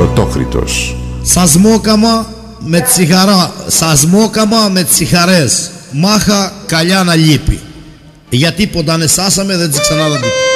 Πρωτόκριτος. Σασμόκαμα με τσιγαρά, σασμόκαμα με τσιχαρές. Μάχα καλιά να λείπει. Γιατί ποντάνε σάσαμε δεν τις ξανά θα λείπει.